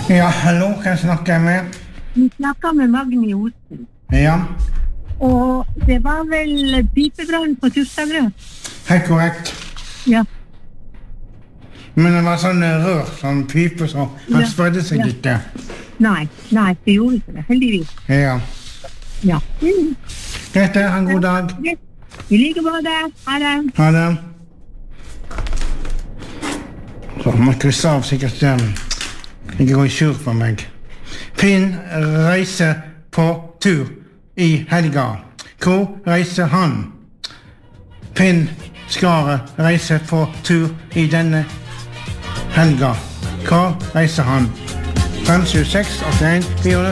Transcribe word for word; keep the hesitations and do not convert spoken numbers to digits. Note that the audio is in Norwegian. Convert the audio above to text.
Ja, hallo, hvem snakker jeg med? Vi snakker med Magni Osen. Ja. Og det var vel pipebrann på Tustagrød? Helt korrekt. Ja. Men det var sånn rør, sånn pipe, så han Ja, spredde seg ja. ikke. Nei, nei, det gjorde ikke det, heldigvis. Ja. Ja. Mm. Greit, ha en god dag. I like måte. Ha det. Ha det. Så må jeg krysse av sikkert um, ikke gå i sur på meg. Finn reiser på tur i helga. Hvor reiser han? Finn Skaret reiser på tur i denne helga. Hvor reiser han? fem sju seks åtte en fire